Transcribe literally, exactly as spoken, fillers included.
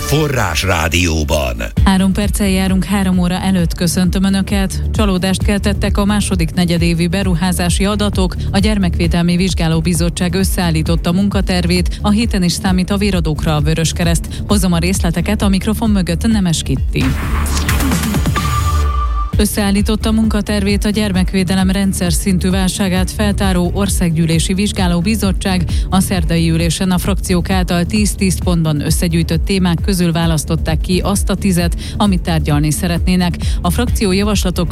Forrás Rádióban. Három perccel járunk három óra előtt, köszöntöm Önöket. Csalódást keltettek a második negyedévi beruházási adatok. A Gyermekvédelmi Vizsgálóbizottság összeállította munkatervét, a héten is számít a véradókra a Vöröskereszt. Hozom a részleteket, a mikrofon mögött Nemes Kitti. Összeállította munkatervét a gyermekvédelem rendszer szintű válságát feltáró Országgyűlési Vizsgálóbizottság. A szerdai ülésen a frakciók által tíz-tíz pontban összegyűjtött témák közül választották ki azt a tizet, amit tárgyalni szeretnének. A frakció javaslatok